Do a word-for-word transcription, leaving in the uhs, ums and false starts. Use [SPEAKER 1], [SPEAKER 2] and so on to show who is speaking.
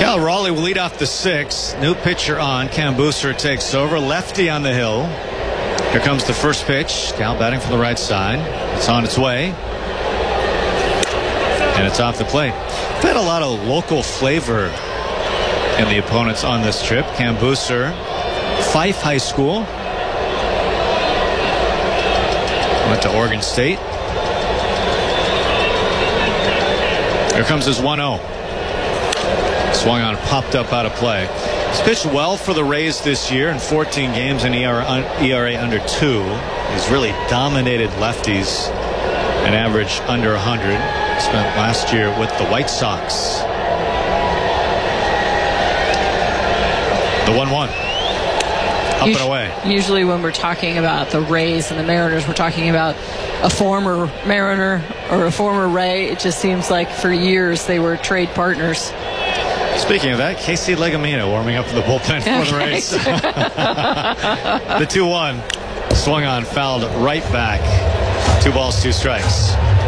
[SPEAKER 1] Cal Raleigh will lead off the sixth. New pitcher on. Cam Booster takes over. Lefty on the hill. Here comes the first pitch. Cal batting from the right side. It's on its way. And it's off the plate. We've had a lot of local flavor in the opponents on this trip. Cam Booster, Fife High School. Went to Oregon State. Here comes his one oh. Swung on, popped up out of play. He's pitched well for the Rays this year in fourteen games and E R A under two. He's really dominated lefties, an average under one hundred. Spent last year with the White Sox. The one one. Up and away.
[SPEAKER 2] Usually when we're talking about the Rays and the Mariners, we're talking about a former Mariner or a former Ray. It just seems like for years they were trade partners.
[SPEAKER 1] Speaking of that, Casey Legamina warming up in the bullpen for the Rays. The two one swung on, fouled right back. Two balls, two strikes.